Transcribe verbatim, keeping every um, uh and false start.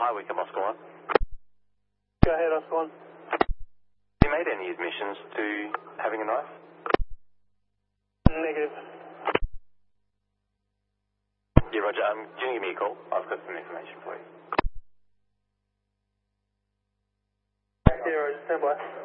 hi, Wickham, Oscar one. Go ahead, Oscar one. Have you made any admissions to having a knife? Negative. Yeah, Roger. Um, can you give me a call? I've got some information for you. Yeah, Roger. Stand by.